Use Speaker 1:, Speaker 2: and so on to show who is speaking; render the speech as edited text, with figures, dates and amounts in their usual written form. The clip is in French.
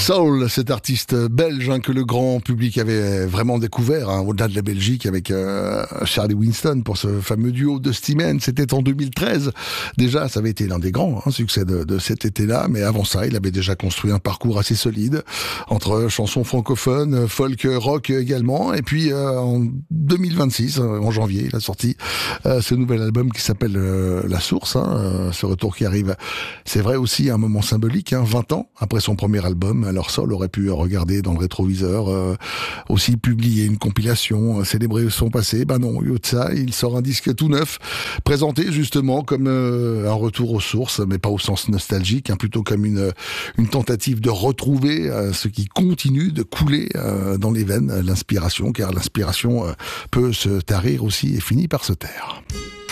Speaker 1: Soul, cet artiste belge que le grand public avait vraiment découvert, au-delà de la Belgique, avec Charlie Winston pour ce fameux duo Dusty Man. C'était en 2013. Déjà, ça avait été l'un des grands succès de cet été-là, mais avant ça, il avait déjà construit un parcours assez solide entre chansons francophones, folk, rock également. Et puis en 2026, en janvier, il a sorti ce nouvel album qui s'appelle La Source. Ce retour qui arrive, c'est vrai aussi un moment symbolique, 20 ans après son premier album. Alors Soul aurait pu regarder dans le rétroviseur, aussi publier une compilation, célébrer son passé. Ben non, au lieu de ça, il sort un disque tout neuf, présenté justement comme un retour aux sources, mais pas au sens nostalgique, plutôt comme une tentative de retrouver ce qui continue de couler dans les veines, l'inspiration, car l'inspiration peut se tarir aussi et finit par se taire.